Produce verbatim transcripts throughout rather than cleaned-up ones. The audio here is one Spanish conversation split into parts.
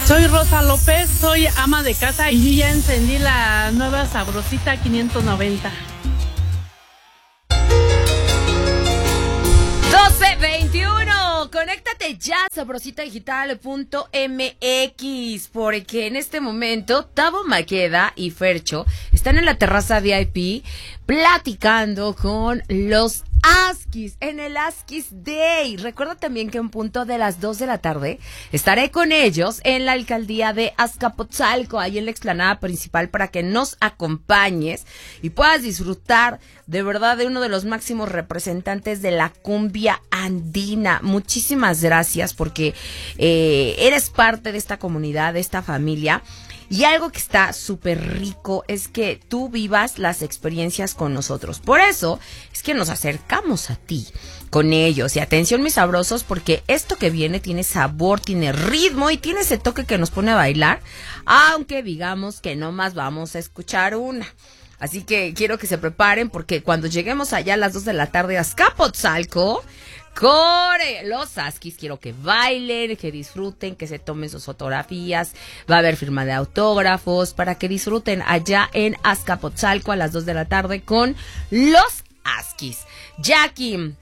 Soy Rosa López, soy ama de casa y ya encendí la nueva Sabrosita quinientos noventa. doce veintiuno, conéctate ya a sabrosita digital punto m x, porque en este momento Tavo Maqueda y Fercho están en la terraza V I P platicando con los Askis, en el Askis Day. Recuerda también que en punto de las dos de la tarde estaré con ellos en la alcaldía de Azcapotzalco, ahí en la explanada principal, para que nos acompañes y puedas disfrutar de verdad de uno de los máximos representantes de la cumbia andina. Muchísimas gracias porque eh, eres parte de esta comunidad, de esta familia. Y algo que está súper rico es que tú vivas las experiencias con nosotros. Por eso es que nos acercamos a ti con ellos. Y atención, mis sabrosos, porque esto que viene tiene sabor, tiene ritmo y tiene ese toque que nos pone a bailar. Aunque digamos que no más vamos a escuchar una. Así que quiero que se preparen porque cuando lleguemos allá a las dos de la tarde a Azcapotzalco, ¡Core! Los Askis, quiero que bailen, que disfruten, que se tomen sus fotografías. Va a haber firma de autógrafos para que disfruten allá en Azcapotzalco a las dos de la tarde con los Askis. Jackie,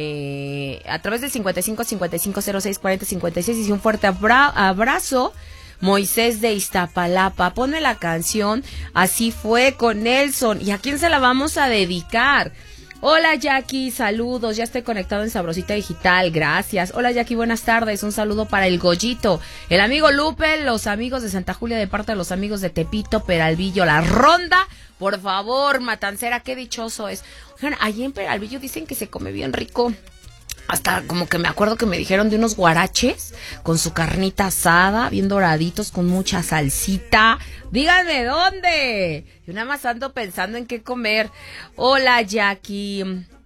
eh, a través del cincuenta y cinco, cincuenta y cinco, cero seis, cuarenta, cincuenta y seis, y un fuerte abra- abrazo. Moisés de Iztapalapa, pone la canción Así Fue con Nelson. ¿Y a quién se la vamos a dedicar? Hola Jackie, saludos, ya estoy conectado en Sabrosita Digital, gracias. Hola Jackie, buenas tardes, un saludo para el Goyito, el amigo Lupe, los amigos de Santa Julia de parte de los amigos de Tepito, Peralvillo, La Ronda, por favor, Matancera, qué dichoso es. Oigan, allí en Peralvillo dicen que se come bien rico. Hasta como que me acuerdo que me dijeron de unos guaraches con su carnita asada, bien doraditos, con mucha salsita. Díganme dónde. Yo nada más ando pensando en qué comer. Hola, Jackie.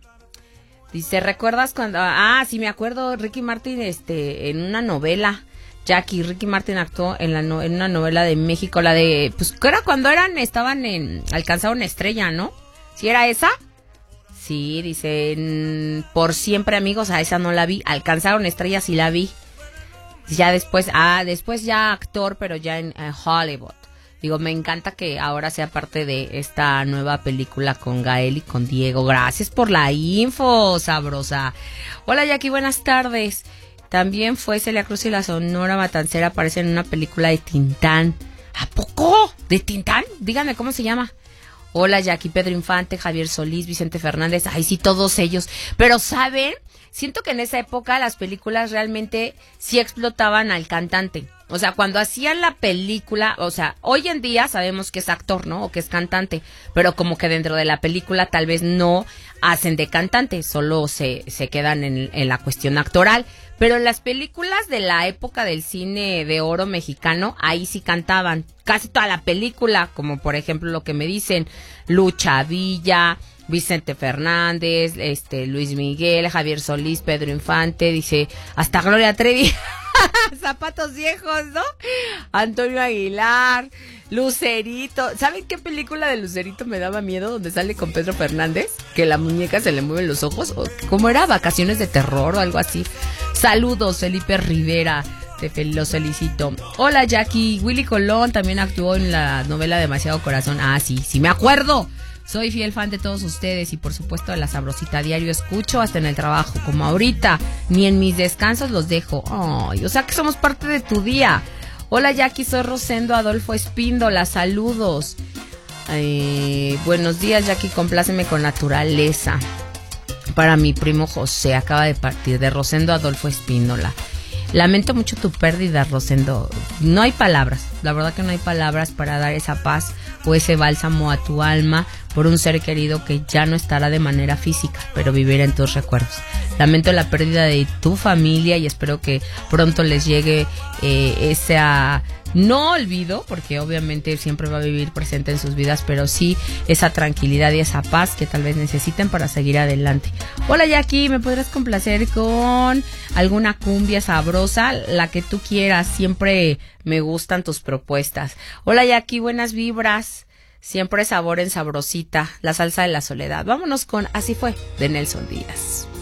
Dice, ¿recuerdas cuando? Ah, sí, me acuerdo, Ricky Martin, este, en una novela. Jackie, Ricky Martin actuó en la no, en una novela de México, la de, pues, ¿qué era cuando eran, estaban en, alcanzaron estrella, ¿no? ¿Sí era esa? Sí, dicen, por siempre amigos, a esa no la vi, alcanzaron estrellas y la vi. Ya después, ah, después ya actor, pero ya en, en Hollywood. Digo, me encanta que ahora sea parte de esta nueva película con Gael y con Diego. Gracias por la info, sabrosa. Hola Jackie, buenas tardes. También fue Celia Cruz y la Sonora Matancera, aparecen en una película de Tintán. ¿A poco? ¿De Tintán? Díganme cómo se llama. Hola Jackie, Pedro Infante, Javier Solís, Vicente Fernández, ay sí, todos ellos. Pero ¿saben? Siento que en esa época las películas realmente sí explotaban al cantante. O sea, cuando hacían la película, o sea, hoy en día sabemos que es actor, ¿no? O que es cantante, pero como que dentro de la película tal vez no hacen de cantante, solo se, se quedan en, en la cuestión actoral. Pero en las películas de la época del cine de oro mexicano, ahí sí cantaban casi toda la película, como por ejemplo lo que me dicen, Lucha Villa, Vicente Fernández, este Luis Miguel, Javier Solís, Pedro Infante, dice, hasta Gloria Trevi, Zapatos Viejos, ¿no? Antonio Aguilar, Lucerito. ¿Saben qué película de Lucerito me daba miedo? Donde sale con Pedro Fernández, que la muñeca se le mueven los ojos. ¿Cómo era? Vacaciones de terror o algo así. Saludos, Felipe Rivera. Te los felicito. Hola Jackie, Willy Colón también actuó en la novela Demasiado Corazón. Ah, sí, sí me acuerdo. Soy fiel fan de todos ustedes y por supuesto de la Sabrosita. Diario escucho hasta en el trabajo, como ahorita. Ni en mis descansos los dejo. Ay, o sea que somos parte de tu día. Hola Jackie, soy Rosendo Adolfo Espíndola. Saludos. Eh, buenos días Jackie, compláceme con Naturaleza. Para mi primo José, acaba de partir, de Rosendo Adolfo Espíndola. Lamento mucho tu pérdida, Rosendo. No hay palabras, la verdad que no hay palabras para dar esa paz o ese bálsamo a tu alma por un ser querido que ya no estará de manera física, pero vivirá en tus recuerdos. Lamento la pérdida de tu familia y espero que pronto les llegue eh, esa... no olvido, porque obviamente siempre va a vivir presente en sus vidas, pero sí esa tranquilidad y esa paz que tal vez necesiten para seguir adelante. Hola Jackie, ¿me podrás complacer con alguna cumbia sabrosa? La que tú quieras, siempre me gustan tus propuestas. Hola Jackie, buenas vibras. Siempre sabor en Sabrosita, la salsa de la soledad. Vámonos con Así Fue, de Nelson Díaz.